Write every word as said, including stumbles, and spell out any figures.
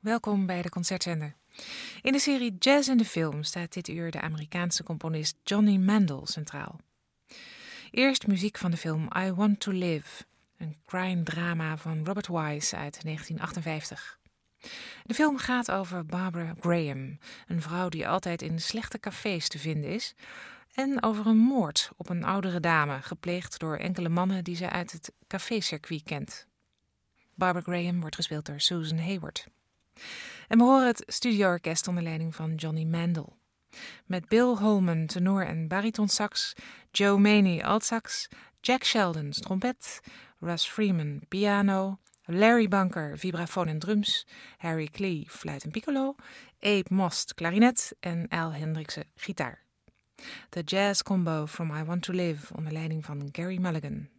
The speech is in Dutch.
welkom bij de Concertzender. In de serie Jazz in de Film staat dit uur de Amerikaanse componist Johnny Mandel centraal. Eerst muziek van de film I Want to Live, een crime-drama van Robert Wise uit negentien achtenvijftig. De film gaat over Barbara Graham, een vrouw die altijd in slechte cafés te vinden is, en over een moord op een oudere dame, gepleegd door enkele mannen die ze uit het cafécircuit kent. Barbara Graham wordt gespeeld door Susan Hayward. En we horen het studioorkest onder leiding van Johnny Mandel. Met Bill Holman, tenor en baritonsax, Joe Maney, altsax, Jack Sheldon, trompet, Russ Freeman, piano, Larry Bunker, vibrafoon en drums, Harry Klee, fluit en piccolo, Abe Most, klarinet en Al Hendriksen, gitaar. De Jazz Combo from I Want to Live onder leiding van Gary Mulligan.